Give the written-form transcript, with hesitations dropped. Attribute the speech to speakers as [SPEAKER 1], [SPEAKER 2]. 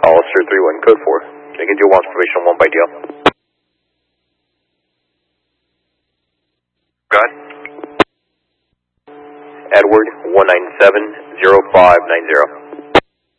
[SPEAKER 1] Hollister 31, code 4. Lincoln Joe wants formation 1 by DL. Go ahead. Edward 1970590.